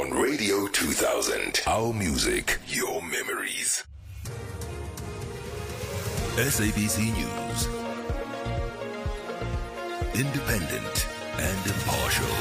on Radio 2000. Our music, your memories. SABC News. Independent and impartial.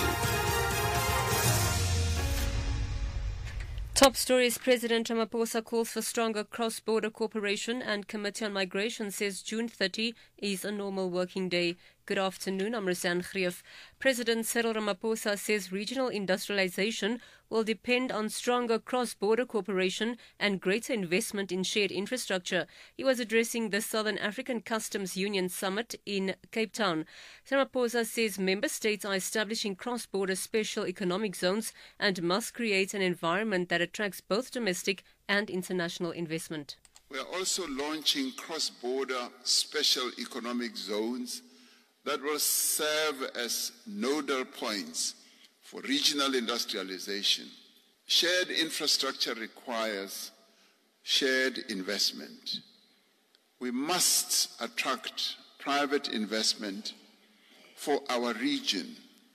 Top stories. President Ramaphosa calls for stronger cross-border cooperation, and Committee on Migration says June 30 is a normal working day. Good afternoon, I'm Rosanne Greef. President Cyril Ramaphosa says regional industrialization will depend on stronger cross-border cooperation and greater investment in shared infrastructure. He was addressing the Southern African Customs Union Summit in Cape Town. Ramaphosa says member states are establishing cross-border special economic zones and must create an environment that attracts both domestic and international investment. We are also launching cross-border special economic zones that will serve as nodal points for regional industrialization. Shared infrastructure requires shared investment. We must attract private investment for our region.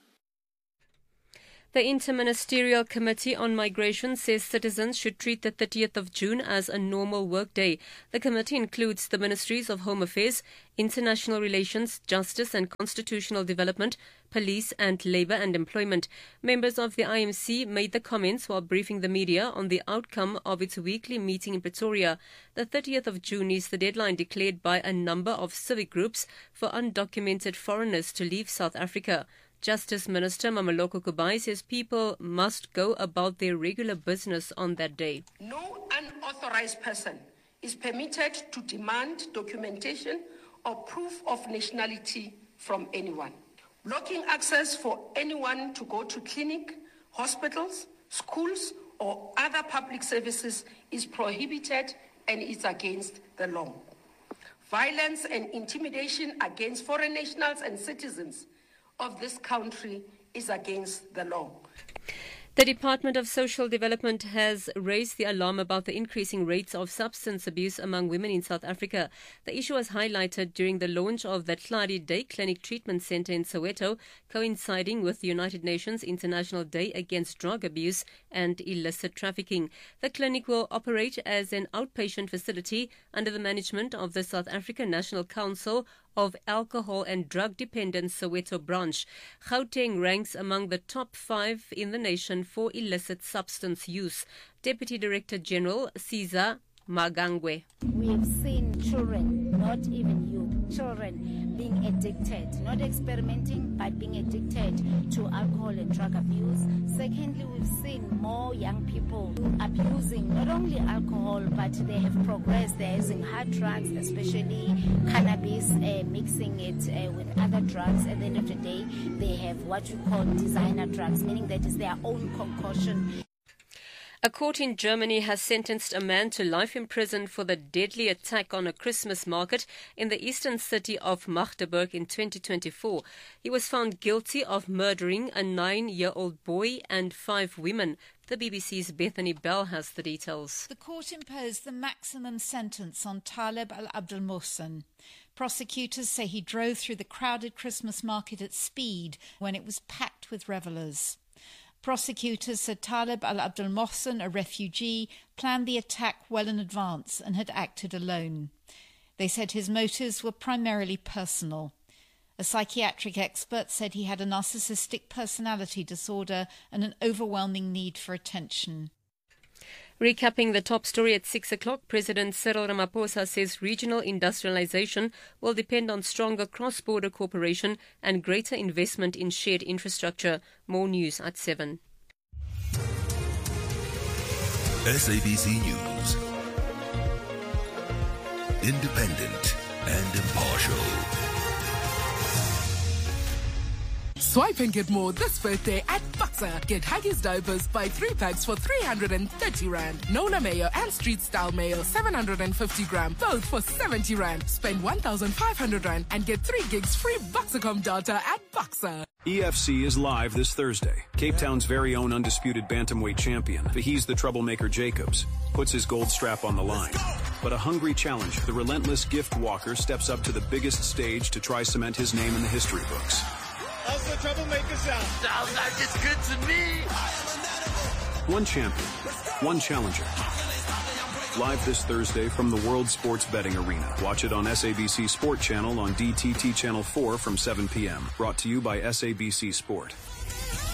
The Interministerial Committee on Migration says citizens should treat the 30th of June as a normal workday. The committee includes the Ministries of Home Affairs, International Relations, Justice and Constitutional Development, Police and Labour and Employment. Members of the IMC made the comments while briefing the media on the outcome of its weekly meeting in Pretoria. The 30th of June is the deadline declared by a number of civic groups for undocumented foreigners to leave South Africa. Justice Minister Mameloko Kubai says people must go about their regular business on that day. No unauthorized person is permitted to demand documentation or proof of nationality from anyone. Blocking access for anyone to go to clinic, hospitals, schools, or other public services is prohibited and is against the law. Violence and intimidation against foreign nationals and citizens of this country is against the law. The Department of Social Development has raised the alarm about the increasing rates of substance abuse among women in South Africa. The issue was highlighted during the launch of the Tladi Day Clinic Treatment Center in Soweto, coinciding with the United Nations International Day Against Drug Abuse and Illicit Trafficking. The clinic will operate as an outpatient facility under the management of the South African National Council of Alcohol and Drug Dependence Soweto branch. Gauteng ranks among the top 5 in the nation for illicit substance use. Deputy Director General Siza Magangwe. We have seen children, not even youth, children being addicted, not experimenting, but being addicted to alcohol and drug abuse. Secondly, we've seen more young people abusing not only alcohol, but they have progressed. They're using hard drugs, especially cannabis, mixing it with other drugs. At the end of the day, they have what you call designer drugs, meaning that is their own concoction. A court in Germany has sentenced a man to life in prison for the deadly attack on a Christmas market in the eastern city of Magdeburg in 2024. He was found guilty of murdering a 9-year-old boy and 5 women. The BBC's Bethany Bell has the details. The court imposed the maximum sentence on Taleb Al-Abdel Mohsen. Prosecutors say he drove through the crowded Christmas market at speed when it was packed with revellers. Prosecutors said Taleb Al-Abdel Mohsen, a refugee, planned the attack well in advance and had acted alone. They said his motives were primarily personal. A psychiatric expert said he had a narcissistic personality disorder and an overwhelming need for attention. Recapping the top story at 6 o'clock, President Cyril Ramaphosa says regional industrialization will depend on stronger cross-border cooperation and greater investment in shared infrastructure. More news at 7. SABC News. Independent and impartial. Swipe and get more this birthday at Boxer. Get Huggies diapers, buy 3 packs for 330 Rand. Nona Mayo and Street Style Mayo, 750 gram, both for 70 Rand. Spend 1,500 Rand and get 3 gigs free Boxercom data at Boxer. EFC is live this Thursday. Cape Town's very own undisputed bantamweight champion, Faheez the Troublemaker Jacobs, puts his gold strap on the line. But a hungry challenger, the relentless gift walker, steps up to the biggest stage to try cement his name in the history books. How's the Troublemaker sound? Sounds like it's good to me. One champion, one challenger. Live this Thursday from the World Sports Betting Arena. Watch it on SABC Sport Channel on DTT Channel 4 from 7 p.m. Brought to you by SABC Sport.